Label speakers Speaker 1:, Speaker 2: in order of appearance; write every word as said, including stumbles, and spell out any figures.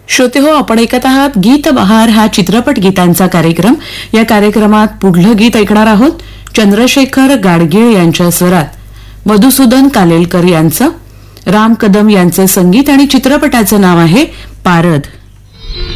Speaker 1: श्रोते हो, आपण ऐकत आहात गीत बहार हा चित्रपट गीतांचा कार्यक्रम. या कार्यक्रमात पुढलं गीत ऐकणार आहोत चंद्रशेखर गाडगीळ यांच्या स्वरात मधुसूदन कालेलकर यांचं. राम कदम यांचे संगीत आणि चित्रपटाचं नाव आहे पारद.